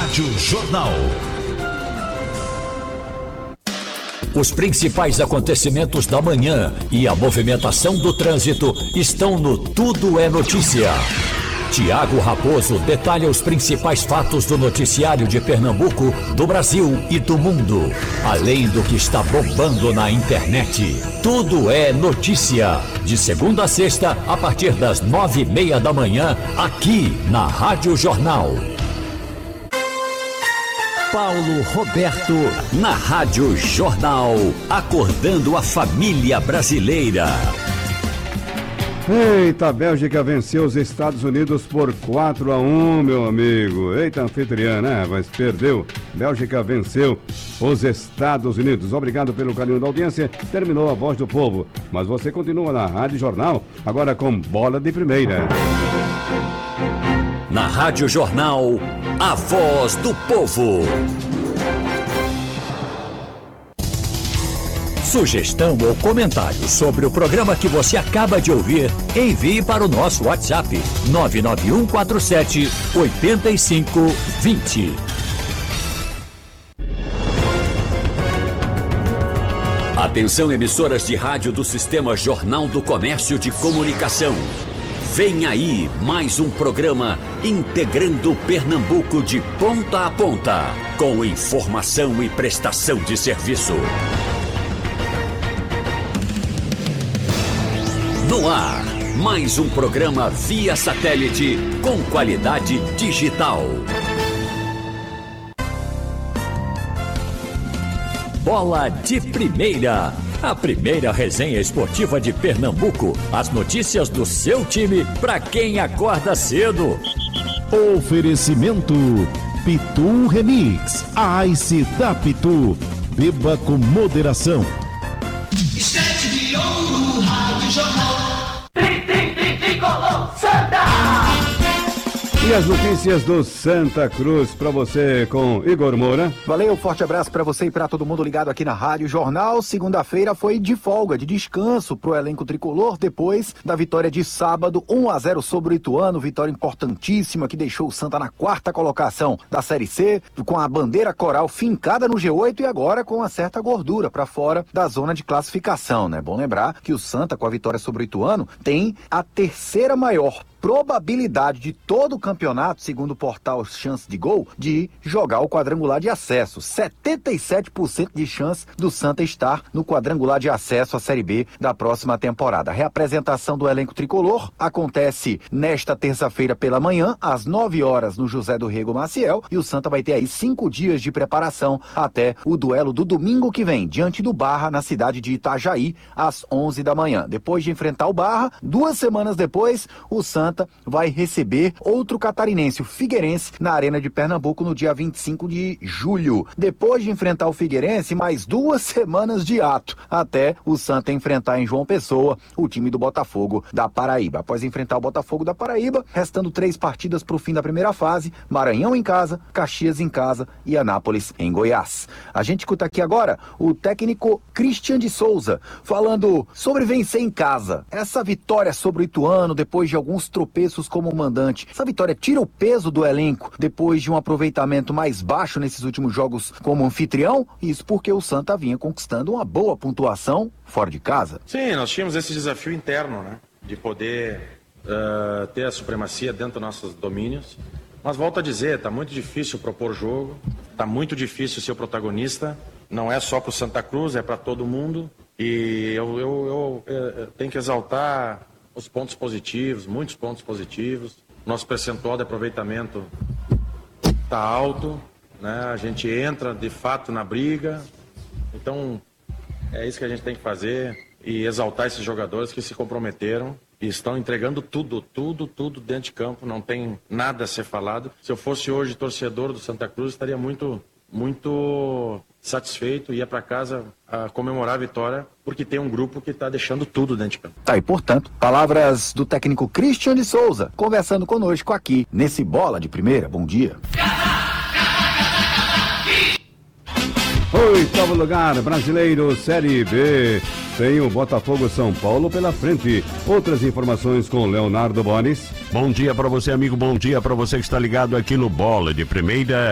Rádio Jornal. Os principais acontecimentos da manhã e a movimentação do trânsito estão no Tudo é Notícia. Tiago Raposo detalha os principais fatos do noticiário de Pernambuco, do Brasil e do mundo, além do que está bombando na internet. Tudo é Notícia, de segunda a sexta, a partir das 9:30 da manhã, aqui na Rádio Jornal. Paulo Roberto, na Rádio Jornal, acordando a família brasileira. Eita, a Bélgica venceu os Estados Unidos por 4-1, meu amigo. Eita, anfitriã, né? Mas perdeu. Bélgica venceu os Estados Unidos. Obrigado pelo carinho da audiência. Terminou a Voz do Povo. Mas você continua na Rádio Jornal, agora com Bola de Primeira. Na Rádio Jornal, a Voz do Povo. Sugestão ou comentário sobre o programa que você acaba de ouvir, envie para o nosso WhatsApp 99147-8520. Atenção, emissoras de rádio do Sistema Jornal do Comércio de Comunicação. Vem aí mais um programa integrando Pernambuco de ponta a ponta, com informação e prestação de serviço. No ar, mais um programa via satélite com qualidade digital. Bola de Primeira, a primeira resenha esportiva de Pernambuco. As notícias do seu time para quem acorda cedo. Oferecimento Pitu Remix, a Ice da Pitu. Beba com moderação. Estete de ouro, Rádio Jornal. Tricolor Santa. E as notícias do Santa Cruz para você com Igor Moura. Valeu, forte abraço para você e para todo mundo ligado aqui na Rádio Jornal. Segunda-feira foi de folga, de descanso pro elenco tricolor, depois da vitória de sábado, 1-0 sobre o Ituano, vitória importantíssima que deixou o Santa na quarta colocação da Série C, com a bandeira coral fincada no G8 e agora com uma certa gordura para fora da zona de classificação, né? Bom lembrar que o Santa, com a vitória sobre o Ituano, tem a terceira maior probabilidade de todo o campeonato, segundo o portal Chance de Gol, de jogar o quadrangular de acesso. 77% de chance do Santa estar no quadrangular de acesso à Série B da próxima temporada. A reapresentação do elenco tricolor acontece nesta terça-feira pela manhã, às 9 horas, no José do Rego Maciel, e o Santa vai ter aí 5 dias de preparação até o duelo do domingo que vem, diante do Barra, na cidade de Itajaí, às 11 da manhã. Depois de enfrentar o Barra, 2 semanas depois, o Santa vai receber outro catarinense, o Figueirense, na Arena de Pernambuco no dia 25 de julho. Depois de enfrentar o Figueirense, mais 2 semanas de ato, até o Santa enfrentar em João Pessoa o time do Botafogo da Paraíba. Após enfrentar o Botafogo da Paraíba, restando 3 partidas para o fim da primeira fase, Maranhão em casa, Caxias em casa e Anápolis em Goiás. A gente escuta aqui agora o técnico Christian de Souza, falando sobre vencer em casa. Essa vitória sobre o Ituano, depois de alguns tropeços como mandante, essa vitória tira o peso do elenco depois de um aproveitamento mais baixo nesses últimos jogos como anfitrião? Isso porque o Santa vinha conquistando uma boa pontuação fora de casa. Sim, nós tínhamos esse desafio interno, né? De poder ter a supremacia dentro dos nossos domínios. Mas volto a dizer, está muito difícil propor jogo, está muito difícil ser o protagonista. Não é só para o Santa Cruz, é para todo mundo. E eu tenho que exaltar os pontos positivos, muitos pontos positivos. Nosso percentual de aproveitamento está alto, né? A gente entra de fato na briga. Então é isso que a gente tem que fazer e exaltar esses jogadores que se comprometeram e estão entregando tudo dentro de campo. Não tem nada a ser falado. Se eu fosse hoje torcedor do Santa Cruz, estaria muito satisfeito, ia para casa a comemorar a vitória, porque tem um grupo que está deixando tudo dentro de campo. Tá, e portanto, palavras do técnico Christian de Souza, conversando conosco aqui, nesse Bola de Primeira. Bom dia. Oitavo lugar, Brasileiro, Série B. Tem o Botafogo São Paulo pela frente. Outras informações com Leonardo Bonis. Bom dia para você, amigo. Bom dia para você que está ligado aqui no Bola de Primeira.